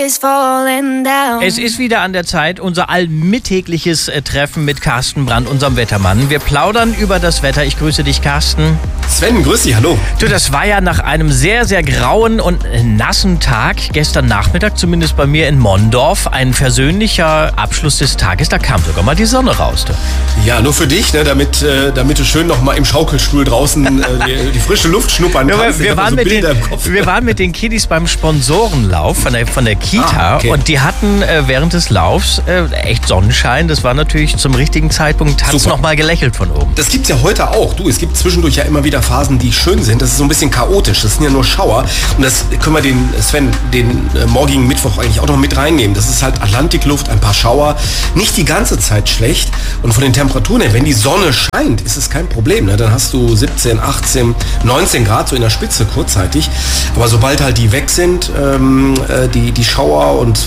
is falling down. Es ist wieder an der Zeit, unser allmittägliches Treffen mit Carsten Brandt, unserem Wettermann. Wir plaudern über das Wetter. Ich grüße dich, Carsten. Sven, grüß dich, hallo. Du, das war ja nach einem sehr, sehr grauen und nassen Tag, gestern Nachmittag, zumindest bei mir in Mondorf, ein versöhnlicher Abschluss des Tages. Da kam sogar mal die Sonne raus. Du. Ja, nur für dich, ne, damit du schön noch mal im Schaukelstuhl draußen die frische Luft schnuppern kannst. Wir waren mit den Kiddies beim Sponsorenlauf von der Kita und die hatten während des Laufs echt Sonnenschein. Das war natürlich zum richtigen Zeitpunkt, hat es noch mal gelächelt von oben. Das gibt's ja heute auch. Du, es gibt zwischendurch ja immer wieder Phasen, die schön sind. Das ist so ein bisschen chaotisch. Das sind ja nur Schauer. Und das können wir den morgigen Mittwoch eigentlich auch noch mit reinnehmen. Das ist halt Atlantikluft, ein paar Schauer. Nicht die ganze Zeit schlecht. Und von den Temperaturen her, wenn die Sonne scheint, ist es kein Problem. Ne? Dann hast du 17, 18, 19 Grad so in der Spitze kurzzeitig. Aber sobald halt die weg sind, die Schauer und